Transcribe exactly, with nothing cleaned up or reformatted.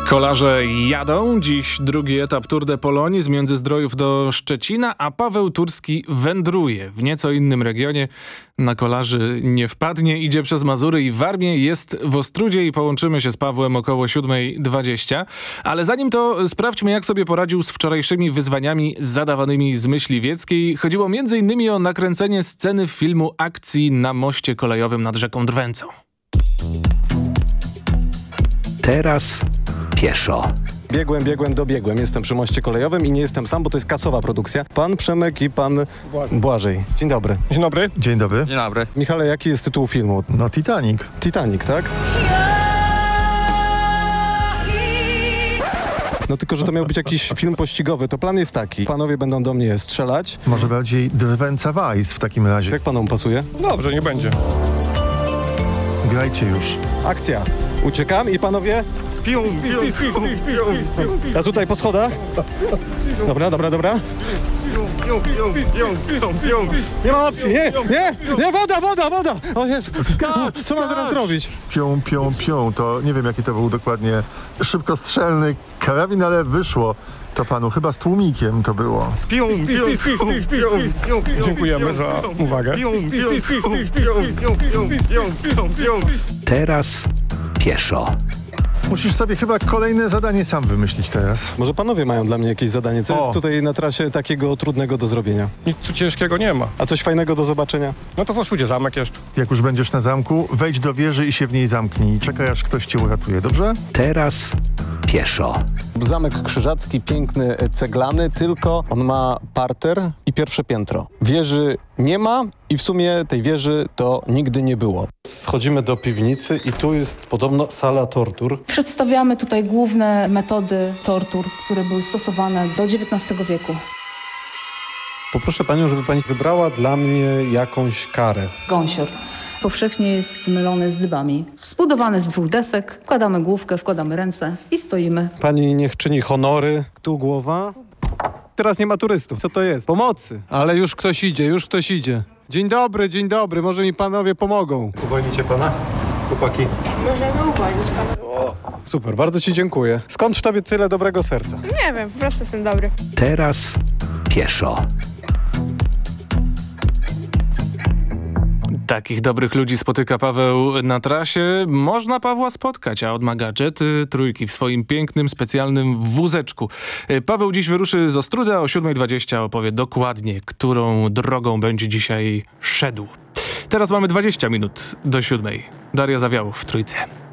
Kolarze jadą. Dziś drugi etap Tour de Pologne z Międzyzdrojów do Szczecina, a Paweł Turski wędruje w nieco innym regionie. Na kolarzy nie wpadnie, idzie przez Mazury i Warmię, jest w Ostródzie i połączymy się z Pawłem około siódmej dwadzieścia. Ale zanim to sprawdźmy, jak sobie poradził z wczorajszymi wyzwaniami zadawanymi z Myśliwieckiej. Chodziło między innymi o nakręcenie sceny filmu akcji na moście kolejowym nad rzeką Drwęcą. Teraz pieszo. Biegłem, biegłem, dobiegłem. Jestem przy moście kolejowym i nie jestem sam, bo to jest kasowa produkcja. Pan Przemek i pan Błażej. Błażej. Dzień dobry. Dzień dobry. Dzień dobry. Dzień dobry. Michale, jaki jest tytuł filmu? No Titanic. Titanic, tak? No tylko, że to miał być jakiś film pościgowy. To plan jest taki. Panowie będą do mnie strzelać. Może bardziej Drwęca Weiss w takim razie. Jak panom pasuje? Dobrze, nie będzie. Grajcie już. Akcja. Uciekam i panowie... Pium, pium, pium, pium, pium. A tutaj po schodach? Dobra, dobra, dobra. Pium, pium, pium, pium, pium. Nie ma opcji, nie, nie, nie, woda, woda, woda! O Jezu, Skacz, co mam teraz skacz. zrobić? Pią, pią, pią. To nie wiem, jaki to był dokładnie szybkostrzelny karabin, ale wyszło. To panu chyba z tłumikiem to było. Pium, pium, pium, pium, pium, pium. Dziękujemy za uwagę. Pium, pium, pium, pium, pium, pium, pium, pium. Teraz pieszo. Musisz sobie chyba kolejne zadanie sam wymyślić teraz. Może panowie mają dla mnie jakieś zadanie? Co O. jest tutaj na trasie takiego trudnego do zrobienia? Nic tu ciężkiego nie ma. A coś fajnego do zobaczenia? No to w Ostródzie zamek jest. Jak już będziesz na zamku, wejdź do wieży i się w niej zamknij. Czekaj, aż ktoś cię uratuje, dobrze? Teraz pieszo. Zamek krzyżacki, piękny, ceglany, tylko on ma parter i pierwsze piętro. Wieży nie ma i w sumie tej wieży to nigdy nie było. Schodzimy do piwnicy i tu jest podobno sala tortur. Przedstawiamy tutaj główne metody tortur, które były stosowane do dziewiętnastego wieku. Poproszę panią, żeby pani wybrała dla mnie jakąś karę. Gąsior. Powszechnie jest mylony z dybami. Zbudowany z dwóch desek, wkładamy główkę, wkładamy ręce i stoimy. Pani niech czyni honory. Tu głowa. Teraz nie ma turystów. Co to jest? Pomocy. Ale już ktoś idzie, już ktoś idzie. Dzień dobry, dzień dobry. Może mi panowie pomogą. Uwolnicie pana, chłopaki? Możemy uwolnić pana. Super, bardzo ci dziękuję. Skąd w tobie tyle dobrego serca? Nie wiem, po prostu jestem dobry. Teraz pieszo. Takich dobrych ludzi spotyka Paweł na trasie. Można Pawła spotkać, a on ma gadżety trójki w swoim pięknym, specjalnym wózeczku. Paweł dziś wyruszy z Ostródy, a o siódmej dwadzieścia opowie dokładnie, którą drogą będzie dzisiaj szedł. Teraz mamy dwadzieścia minut do siódmej. Daria Zawiałów w Trójce.